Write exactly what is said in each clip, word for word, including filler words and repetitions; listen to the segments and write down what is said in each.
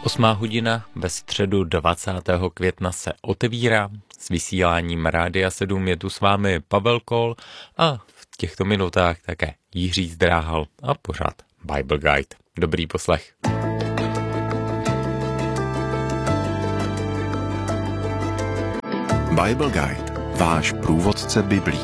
Osmá hodina ve středu dvacátého května se otevírá. S vysíláním Rádia sedm je tu s vámi Pavel Kol a v těchto minutách také Jiří Zdráhal a pořád Bible Guide. Dobrý poslech. Bible Guide, váš průvodce Biblí.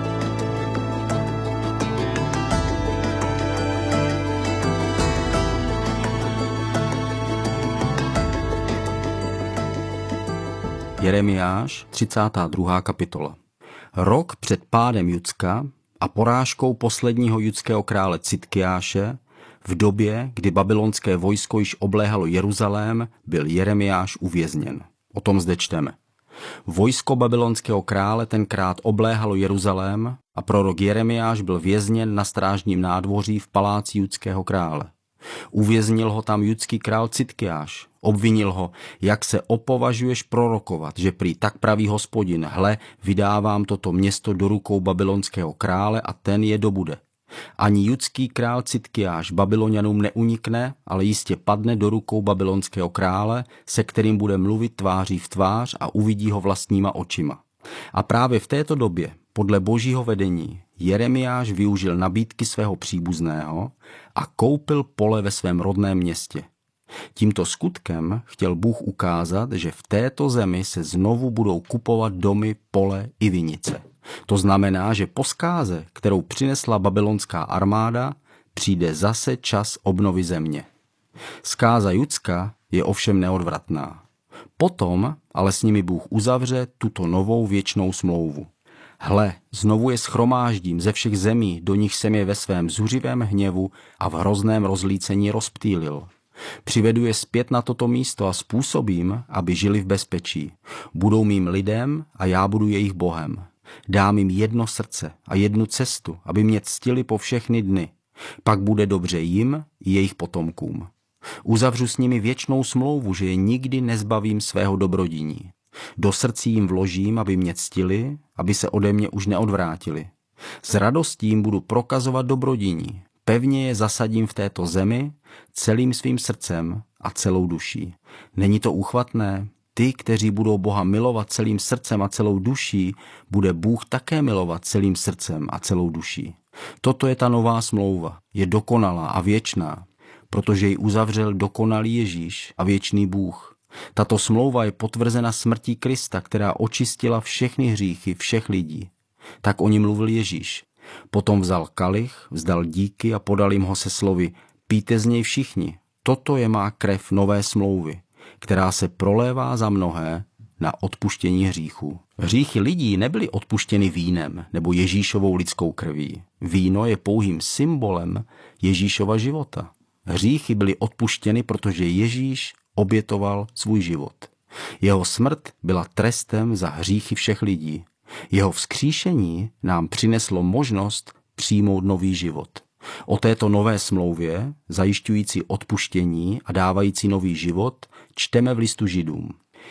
Jeremiáš, třicátá druhá kapitola. Rok před pádem Judska a porážkou posledního judského krále Citkiáše, v době, kdy babylonské vojsko již obléhalo Jeruzalém, byl Jeremiáš uvězněn. O tom zde čteme. Vojsko babylonského krále tenkrát obléhalo Jeruzalém a prorok Jeremiáš byl vězněn na strážním nádvoří v paláci judského krále. Uvěznil ho tam judský král Citkiáš. Obvinil ho, jak se opovažuješ prorokovat, že prý tak praví Hospodin, hle, vydávám toto město do rukou babylonského krále a ten je dobude. Ani judský král Citkiáš Babylonianům neunikne, ale jistě padne do rukou babylonského krále, se kterým bude mluvit tváří v tvář a uvidí ho vlastníma očima. A právě v této době, podle božího vedení, Jeremiáš využil nabídky svého příbuzného a koupil pole ve svém rodném městě. Tímto skutkem chtěl Bůh ukázat, že v této zemi se znovu budou kupovat domy, pole i vinice. To znamená, že po zkáze, kterou přinesla babylonská armáda, přijde zase čas obnovy země. Zkáza Judska je ovšem neodvratná. Potom ale s nimi Bůh uzavře tuto novou věčnou smlouvu. Hle, znovu je shromáždím ze všech zemí, do nich jsem je ve svém zuřivém hněvu a v hrozném rozlícení rozptýlil. Přivedu je zpět na toto místo a způsobím, aby žili v bezpečí. Budou mým lidem a já budu jejich Bohem. Dám jim jedno srdce a jednu cestu, aby mě ctili po všechny dny. Pak bude dobře jim i jejich potomkům. Uzavřu s nimi věčnou smlouvu, že je nikdy nezbavím svého dobrodiní. Do srdcí jim vložím, aby mě ctili, aby se ode mě už neodvrátili. S radostí jim budu prokazovat dobrodiní. Pevně je zasadím v této zemi celým svým srdcem a celou duší. Není to úchvatné? Ty, kteří budou Boha milovat celým srdcem a celou duší, bude Bůh také milovat celým srdcem a celou duší. Toto je ta nová smlouva. Je dokonalá a věčná, protože ji uzavřel dokonalý Ježíš a věčný Bůh. Tato smlouva je potvrzena smrtí Krista, která očistila všechny hříchy všech lidí. Tak o ní mluvil Ježíš. Potom vzal kalich, vzdal díky a podal jim ho se slovy: pijte z něj všichni, toto je má krev nové smlouvy, která se prolévá za mnohé na odpuštění hříchů. Hříchy lidí nebyly odpuštěny vínem nebo Ježíšovou lidskou krví. Víno je pouhým symbolem Ježíšova života. Hříchy byly odpuštěny, protože Ježíš obětoval svůj život. Jeho smrt byla trestem za hříchy všech lidí. Jeho vzkříšení nám přineslo možnost přijmout nový život. O této nové smlouvě, zajišťující odpuštění a dávající nový život, čteme v listu Židům.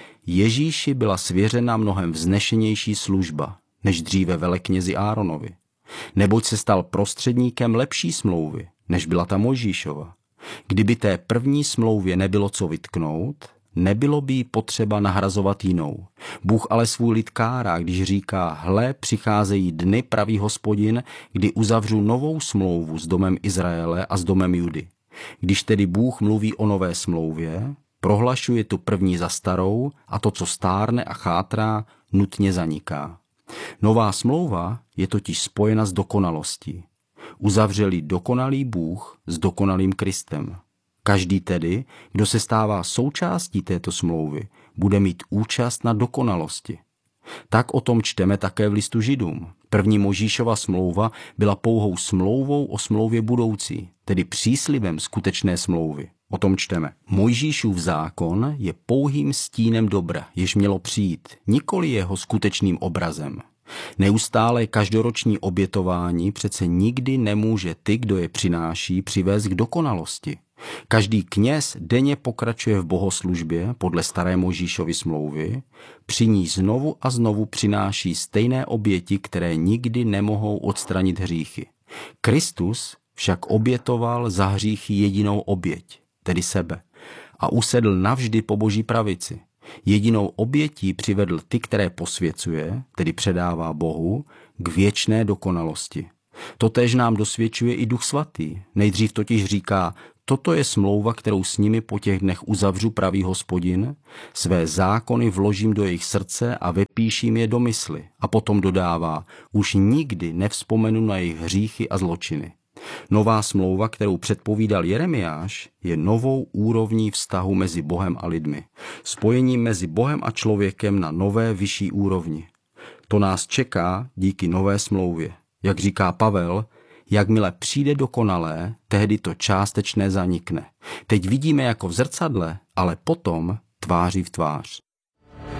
Ježíši byla svěřena mnohem vznešenější služba, než dříve veleknězi Áronovi. Neboť se stal prostředníkem lepší smlouvy, než byla ta Mojžíšova. Kdyby té první smlouvě nebylo co vytknout, nebylo by jí potřeba nahrazovat jinou. Bůh ale svůj lid kárá, když říká: hle, přicházejí dny, praví Hospodin, kdy uzavřu novou smlouvu s domem Izraele a s domem Judy. Když tedy Bůh mluví o nové smlouvě, prohlašuje tu první za starou a to, co stárne a chátrá, nutně zaniká. Nová smlouva je totiž spojena s dokonalostí. Uzavřeli dokonalý Bůh s dokonalým Kristem. Každý tedy, kdo se stává součástí této smlouvy, bude mít účast na dokonalosti. Tak o tom čteme také v listu Židům. První Mojžíšova smlouva byla pouhou smlouvou o smlouvě budoucí, tedy příslibem skutečné smlouvy. O tom čteme. Mojžíšův zákon je pouhým stínem dobra, jež mělo přijít, nikoli jeho skutečným obrazem. Neustálé každoroční obětování přece nikdy nemůže ty, kdo je přináší, přivést k dokonalosti. Každý kněz denně pokračuje v bohoslužbě podle staré Mojžíšovy smlouvy, při ní znovu a znovu přináší stejné oběti, které nikdy nemohou odstranit hříchy. Kristus však obětoval za hříchy jedinou oběť. tedy sebe, a usedl navždy po Boží pravici. Jedinou obětí přivedl ty, které posvěcuje, tedy předává Bohu, k věčné dokonalosti. Totéž nám dosvědčuje i Duch Svatý. Nejdřív totiž říká, toto je smlouva, kterou s nimi po těch dnech uzavřu, pravý Hospodin, své zákony vložím do jejich srdce a vepíším je do mysli. A potom dodává, už nikdy nevzpomenu na jejich hříchy a zločiny. Nová smlouva, kterou předpovídal Jeremiáš, je novou úrovní vztahu mezi Bohem a lidmi. Spojením mezi Bohem a člověkem na nové vyšší úrovni. To nás čeká díky nové smlouvě. Jak říká Pavel, jakmile přijde dokonalé, tehdy to částečné zanikne. Teď vidíme jako v zrcadle, ale potom tváří v tvář.